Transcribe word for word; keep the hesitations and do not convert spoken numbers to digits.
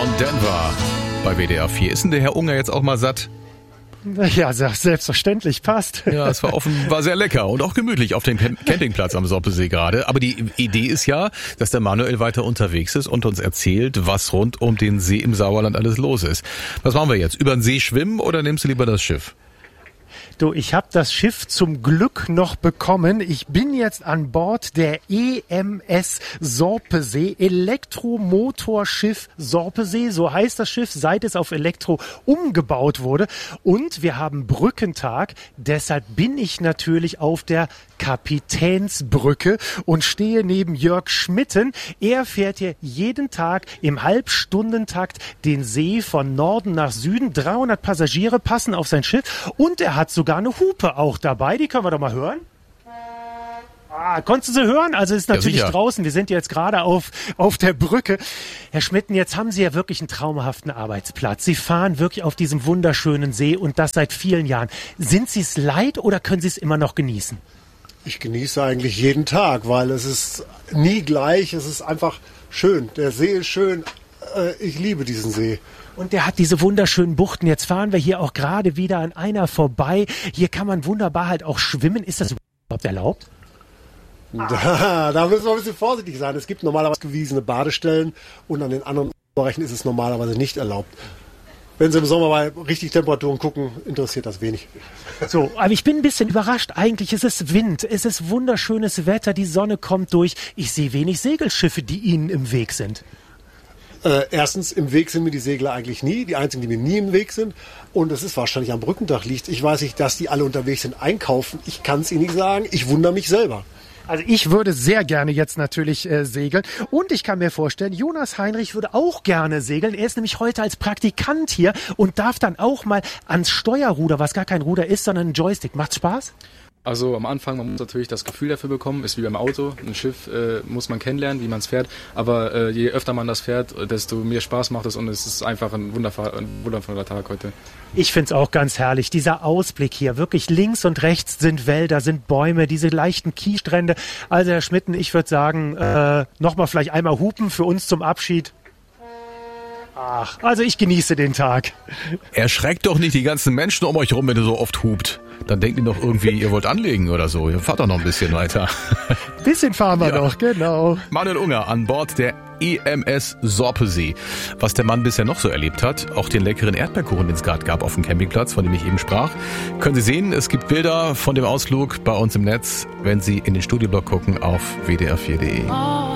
von Denver bei W D R vier. Ist denn der Herr Unger jetzt auch mal satt? Ja, selbstverständlich, passt. Ja, es war offen, war sehr lecker und auch gemütlich auf dem Campingplatz am Soppesee gerade. Aber die Idee ist ja, dass der Manuel weiter unterwegs ist und uns erzählt, was rund um den See im Sauerland alles los ist. Was machen wir jetzt? Über den See schwimmen oder nimmst du lieber das Schiff? Du, ich habe das Schiff zum Glück noch bekommen. Ich bin jetzt an Bord der E M S Sorpesee, Elektromotorschiff Sorpesee, so heißt das Schiff, seit es auf Elektro umgebaut wurde. Und wir haben Brückentag, deshalb bin ich natürlich auf der Kapitänsbrücke und stehe neben Jörg Schmitten. Er fährt hier jeden Tag im Halbstundentakt den See von Norden nach Süden. dreihundert Passagiere passen auf sein Schiff und er hat sogar eine Hupe auch dabei. Die können wir doch mal hören. Ah, konntest du sie hören? Also es ist natürlich ja, draußen. Wir sind jetzt gerade auf, auf der Brücke. Herr Schmitten, jetzt haben Sie ja wirklich einen traumhaften Arbeitsplatz. Sie fahren wirklich auf diesem wunderschönen See und das seit vielen Jahren. Sind Sie es leid oder können Sie es immer noch genießen? Ich genieße eigentlich jeden Tag, weil es ist nie gleich. Es ist einfach schön. Der See ist schön. Ich liebe diesen See. Und der hat diese wunderschönen Buchten. Jetzt fahren wir hier auch gerade wieder an einer vorbei. Hier kann man wunderbar halt auch schwimmen. Ist das überhaupt erlaubt? Da, da müssen wir ein bisschen vorsichtig sein. Es gibt normalerweise gewiesene Badestellen und an den anderen Bereichen ist es normalerweise nicht erlaubt. Wenn Sie im Sommer bei richtig Temperaturen gucken, interessiert das wenig. So, aber ich bin ein bisschen überrascht. Eigentlich ist es Wind, es ist wunderschönes Wetter, die Sonne kommt durch. Ich sehe wenig Segelschiffe, die Ihnen im Weg sind. Äh, erstens, im Weg sind mir die Segler eigentlich nie. Die einzigen, die mir nie im Weg sind. Und es ist wahrscheinlich am Brückentag liegt. Ich weiß nicht, dass die alle unterwegs sind einkaufen. Ich kann es Ihnen nicht sagen. Ich wundere mich selber. Also ich würde sehr gerne jetzt natürlich äh, segeln und ich kann mir vorstellen, Jonas Heinrich würde auch gerne segeln. Er ist nämlich heute als Praktikant hier und darf dann auch mal ans Steuerruder, was gar kein Ruder ist, sondern ein Joystick. Macht's Spaß? Also am Anfang, man muss natürlich das Gefühl dafür bekommen, ist wie beim Auto. Ein Schiff äh, muss man kennenlernen, wie man es fährt. Aber äh, je öfter man das fährt, desto mehr Spaß macht es und es ist einfach ein wundervoller, ein wundervoller Tag heute. Ich find's auch ganz herrlich, dieser Ausblick hier. Wirklich links und rechts sind Wälder, sind Bäume, diese leichten Kiesstrände. Also Herr Schmitten, ich würde sagen, äh, nochmal vielleicht einmal hupen für uns zum Abschied. Ach, also ich genieße den Tag. Erschreckt doch nicht die ganzen Menschen um euch rum, wenn ihr so oft hupt. Dann denkt ihr doch irgendwie, ihr wollt anlegen oder so. Ihr fahrt doch noch ein bisschen weiter. Bisschen fahren wir ja. noch, genau. Manuel Unger an Bord der E M S Sorpesee. Was der Mann bisher noch so erlebt hat, auch den leckeren Erdbeerkuchen, den es gerade gab auf dem Campingplatz, von dem ich eben sprach, können Sie sehen. Es gibt Bilder von dem Ausflug bei uns im Netz, wenn Sie in den Studioblock gucken auf w d r vier punkt d e.